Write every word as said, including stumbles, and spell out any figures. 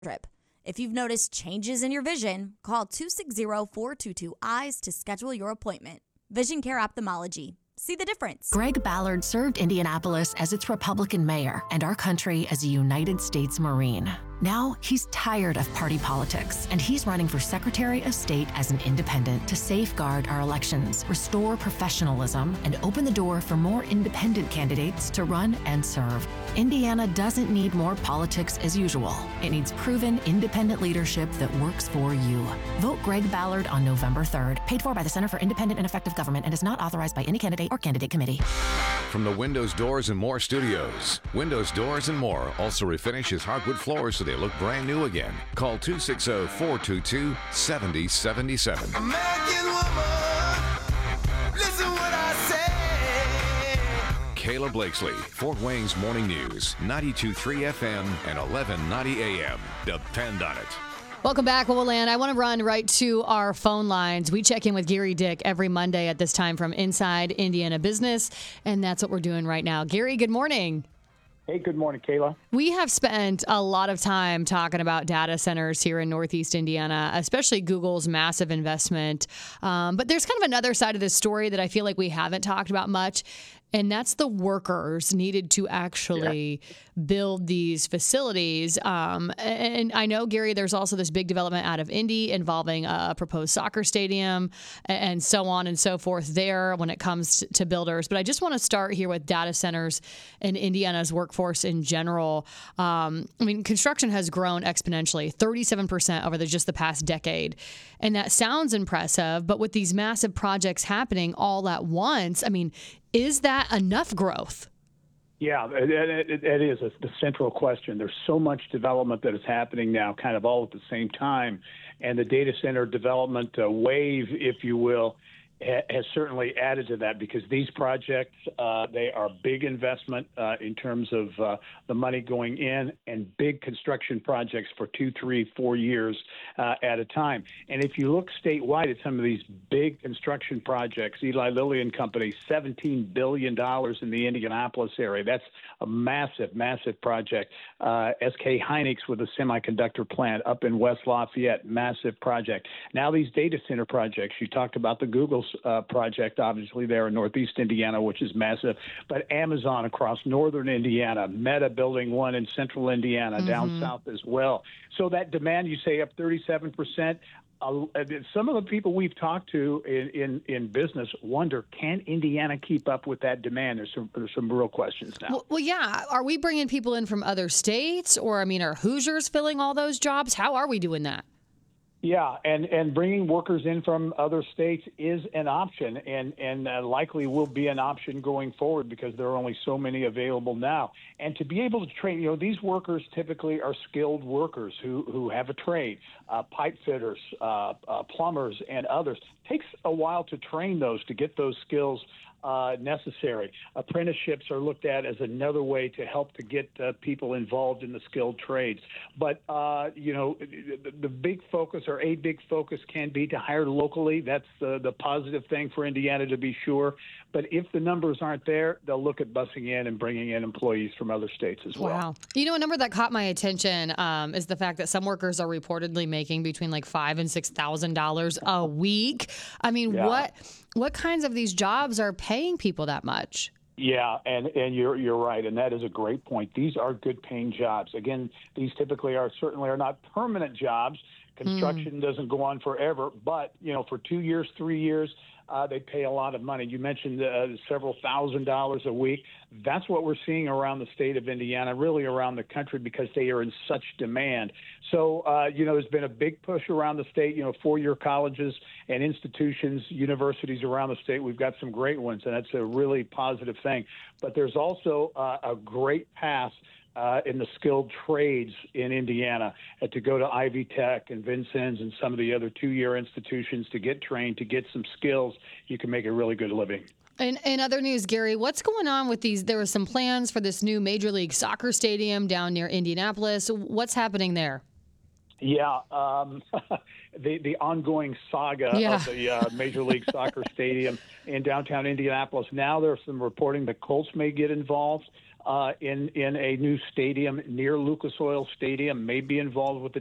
trip. If you've noticed changes in your vision, call two six zero, four two two, eyes to schedule your appointment. Vision Care Ophthalmology. See the difference. Greg Ballard served Indianapolis as its Republican mayor and our country as a United States Marine. Now he's tired of party politics, and he's running for Secretary of State as an independent to safeguard our elections, restore professionalism, and open the door for more independent candidates to run and serve. Indiana doesn't need more politics as usual. It needs proven independent leadership that works for you. Vote Greg Ballard on November third. Paid for by the Center for Independent and Effective Government and is not authorized by any candidate or candidate committee. From the Windows, Doors, and More studios, Windows, Doors, and More also refinishes hardwood floors so they look brand new again. Call two six zero, four two two, seven zero seven seven. American woman, listen what I say. Kayla Blakesley, Fort Wayne's Morning News, ninety-two point three F M and eleven ninety A M. Depend on it. Welcome back, Woland. I want to run right to our phone lines. We check in with Gary Dick every Monday at this time from Inside Indiana Business, and that's what we're doing right now. Gary, good morning. Hey, good morning, Kayla. We have spent a lot of time talking about data centers here in Northeast Indiana, especially Google's massive investment. Um, but there's kind of another side of this story that I feel like we haven't talked about much, and that's the workers needed to actually yeah. build these facilities. Um, and I know, Gary, there's also this big development out of Indy involving a proposed soccer stadium and so on and so forth there when it comes to builders. But I just want to start here with data centers and Indiana's workforce in general. Um, I mean, construction has grown exponentially, thirty-seven percent over the, just the past decade. And that sounds impressive, but with these massive projects happening all at once, I mean, is that enough growth? Yeah, it, it, it is a, the central question. There's so much development that is happening now, kind of all at the same time. And the data center development uh, wave, if you will, ha- has certainly added to that because these projects, uh, they are big investment uh, in terms of uh, the money going in and big construction projects for two, three, four years uh, at a time. And if you look statewide at some of these big construction projects, Eli Lilly and Company, seventeen billion dollars in the Indianapolis area. That's a massive, massive project. Uh, S K Hynix with a semiconductor plant up in West Lafayette, massive project. Now these data center projects, you talked about the Google uh, project, obviously there in Northeast Indiana, which is massive, but Amazon across Northern Indiana, Meta building one in Central Indiana, mm-hmm. down south as well. So that demand, you say up thirty-seven percent. Uh, some of the people we've talked to in, in, in business wonder, can Indiana keep up with that demand? There's some, there's some real questions now. Well, well, yeah. Are we bringing people in from other states? Or, I mean, are Hoosiers filling all those jobs? How are we doing that? Yeah, and, and bringing workers in from other states is an option and, and uh, likely will be an option going forward because there are only so many available now. And to be able to train, you know, these workers typically are skilled workers who, who have a trade, uh, pipe fitters, uh, uh, plumbers, and others. It takes a while to train those, to get those skills Uh, necessary. Apprenticeships are looked at as another way to help to get uh, people involved in the skilled trades. But, uh, you know, the, the big focus or a big focus can be to hire locally. That's the, the positive thing for Indiana, to be sure. But if the numbers aren't there, they'll look at busing in and bringing in employees from other states as well. Wow. You know, a number that caught my attention um, is the fact that some workers are reportedly making between like five and six thousand dollars a week. I mean, Yeah. what what kinds of these jobs are paying people that much? Yeah, and, and you're you're right, and that is a great point. These are good paying jobs. Again, these typically are certainly are not permanent jobs. Construction mm. doesn't go on forever, but you know, for two years, three years, uh, they pay a lot of money. You mentioned uh, several thousand dollars a week. That's what we're seeing around the state of Indiana, really around the country, because they are in such demand. So, uh, you know, there's been a big push around the state, you know, four-year colleges and institutions, universities around the state. We've got some great ones, and that's a really positive thing. But there's also uh, a great path Uh, in the skilled trades in Indiana uh, to go to Ivy Tech and Vincennes and some of the other two-year institutions to get trained, to get some skills. You can make a really good living. In, in other news, Gary, what's going on with these? There were some plans for this new Major League Soccer stadium down near Indianapolis. What's happening there? Yeah, um, the the ongoing saga yeah. of the uh, Major League Soccer stadium in downtown Indianapolis. Now there's some reporting the Colts may get involved. uh, in in a new stadium near Lucas Oil Stadium, may be involved with the